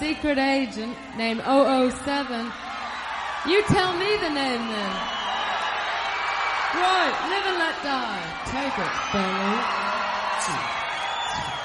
secret agent named 007. You tell me the name then. Right, live and let die. Take it, Billy.